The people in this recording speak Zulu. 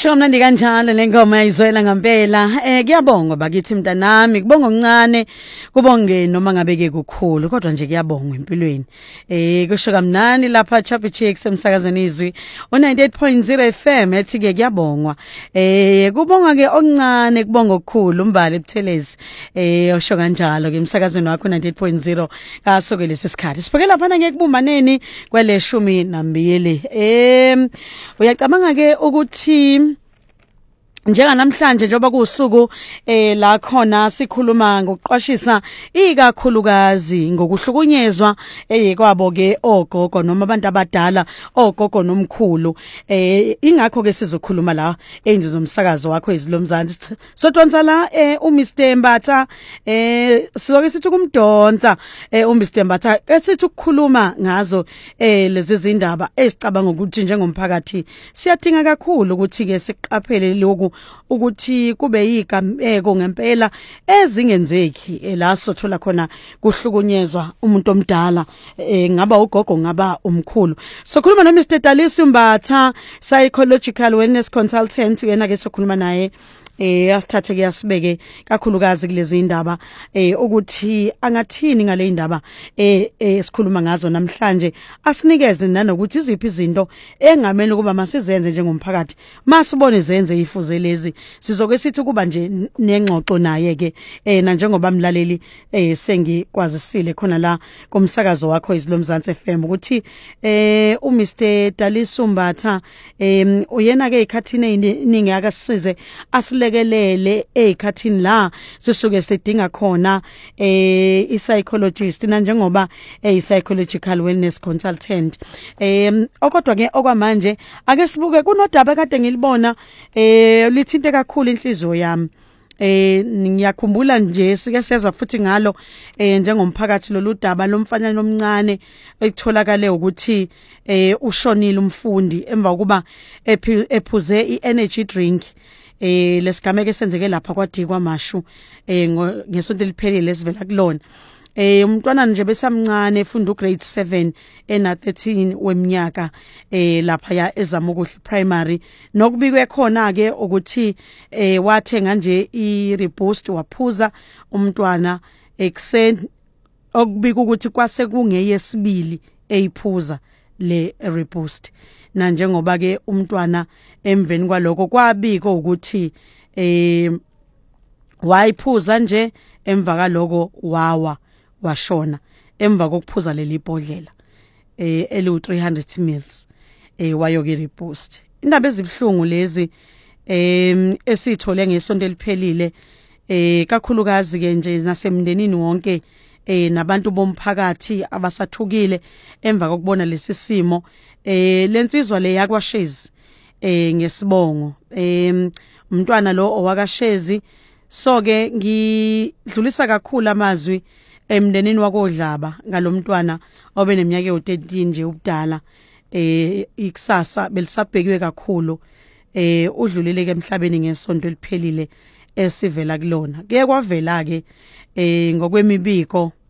Shomnandi kanjalo lengoma izwela ngempela kuyabonga bakithi mntanami kubonga okuncane kubonge noma ngabeke kukhulu kodwa nje kuyabonga empilweni kusho kamnani lapha Chapel Chicks emsakazweni izwi 98.0 FM ethi ke kuyabongwa kubonga ke okuncane kubonga okukhulu umbali ebuthelezi osho kanjalo ke emsakazweni wakho 98.0 kasoke lesisikhathi sibhekela phana ngekubumbaneni kwele 12 uyacabanga ke ukuthi njenga namhlanje njoba kusuku la khona sikhuluma ngokuqwashisa ikakhulukazi ngokuhlukunyezwa kwabo ke ogogo noma abantu abadala ogogo nomkhulu ingakho ke sizokhuluma la enzi zomsakazo wakho izilomzansi sodonsa la uMr Mbatha sizoke sithi kumdonsa uMr Mbatha esithi ukukhuluma ngazo lezi zindaba esicabanga ukuthi njengomphakathi siyadinga kakhulu ukuthi ke siqaphele lokhu ukuthi kube yigameko ngempela ezingenzeki la sothola khona kuhlukunyezwa umuntu omdala ngaba ugogo ngaba umkhulu sokhuluma no Mr Dalisi Mbatha psychological wellness consultant yena ke sokhuluma naye asithathe ke asibeke kakhulukazi kulezi indaba ukuthi angathini ngale indaba esikhuluma ngazo namhlanje asinikeze nanokuthi iziphi izinto engamele kuba masizenze njengomphakathi masibone zenze ifuze lezi sizoke sithi kuba nje nengxoxo naye ke na njengoba mlaleli sengikwazisile khona la komsakazo wakho izilomzansi FM ukuthi uMr Dalisi Mbatha uyena ke ikhathini eziningi akasize asilekelele ekhathini la sisuke sidinga khona i-psychologist na njengoba psychological wellness consultant okodwa ke okwamanje ake sibuke kunodaba kade ngilibona lithinte kakhulu inhliziyo yami ngiyakhumbula nje sike sezwa futhi ngalo njengomphakathi lolu daba lomfana nomncane ekutholakale ukuthi ushonile umfundi emva kuba ephuze i-energy drink lesigameke senzeke lapha kwaDikwa Mashu ngesonto liphelile sivela kulona umntwana nje besamncane efunda ugrade 7 ena 13 weminyaka lapha ya ezamukuhle primary nokubikwe khona ke ukuthi wathenga nje i-reboost waphuza umntwana ekseni okubika ukuthi kwase kungeyesibili eyiphuza le reboost na njengoba ke umntwana emveni kwaloko kwabiko ukuthi wayiphuza nje emva kaloko washona emva kokuphuza leli ibhodlela eli 300 mils wayoke reboost indaba ezibhlungu lezi esithole ngesonto eliphelile kakhulukazi ke nje nasemndenini wonke nabantu bomphakathi abasathukile emva kokubona lesi simo lensizwa le yakwaShezi ngesibongo umntwana lo owakaShezi so ke ngidlulisa kakhulu amazwi emndenini wakoDlaba ngalomntwana obeneminyaka e13 nje ubudala ikusasa belisabhekiwe kakhulu udlulile ke emhlabeni ngesonto eliphelile esivela kulona kuye kwavela ke ngokwemibiko